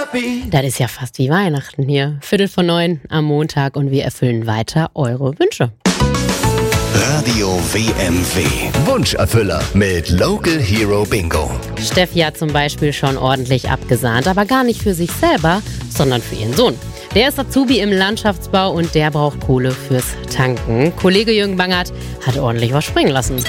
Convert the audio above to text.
Das ist ja fast wie Weihnachten hier. 8:45 am Montag und wir erfüllen weiter eure Wünsche. Radio WMW. Wunscherfüller mit Local Hero Bingo. Steffi hat zum Beispiel schon ordentlich abgesahnt, aber gar nicht für sich selber, sondern für ihren Sohn. Der ist Azubi im Landschaftsbau und der braucht Kohle fürs Tanken. Kollege Jürgen Bangert hat ordentlich was springen lassen.